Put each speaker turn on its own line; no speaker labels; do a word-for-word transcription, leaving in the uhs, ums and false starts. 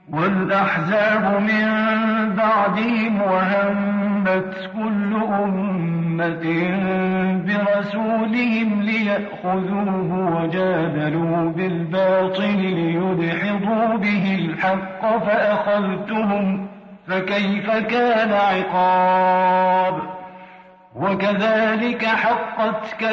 والأحزاب من بعدهم وهمت كل أمة برسولهم ليأخذوه وجادلوا بالباطل ليدحضوا به الحق فأخذتهم فكيف كان عقاب وكذلك حقت